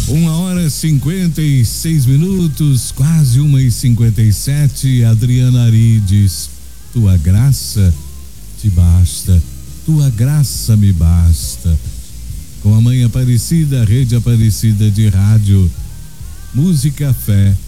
1h56, quase 1h57. Adriana Ari diz: tua graça te basta, tua graça me basta. Com a Mãe Aparecida, Rede Aparecida de Rádio, música, fé